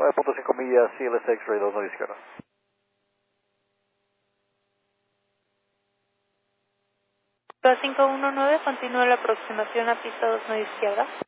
9.5 millas, CLSX, Radio 2 izquierda. Pista 519, continúa la aproximación a pista 2 izquierda.